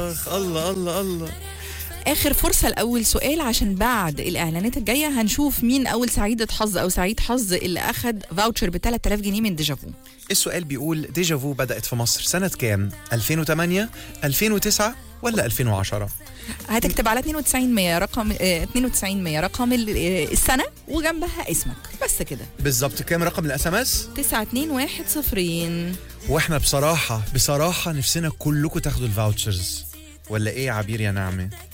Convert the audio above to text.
الله الله الله. اخر فرصه لاول سؤال، عشان بعد الاعلانات الجايه هنشوف مين اول سعيده حظ او سعيد حظ اللي اخد فاوتشر ب 3000 جنيه من ديجافو. السؤال بيقول ديجافو بدأت في مصر سنة كام؟ 2008 2009 ولا 2010؟ هتكتب على 9200 رقم 9200 رقم السنه وجنبها اسمك بس كده. بالظبط. كام رقم الاس ام اس؟ 92100. واحنا بصراحه نفسنا كلكم تاخدوا الفاوتشرز، ولا ايه يا عبير يا نعمه؟